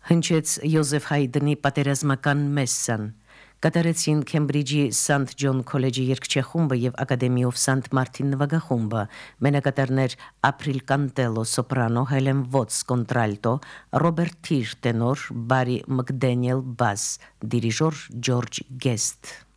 Հնչեց Յոզեֆ Հայդնի պատերազմական մեսսան, կատարեցին Քեմբրիջի Սանթ Ջոն քոլեջի երգչախումբը եւ Ակադեմիով Սանտ Մարտին նվագախումբը, մենակատարներ Ապրիլ Կանտելո սոպրանո, Հելեն Վոտս կոնտրալտո, Ռոբերտ Թիր տենոր, Բարի Մկդենիել բաս, դիրիժոր Ջորջ Գեստ։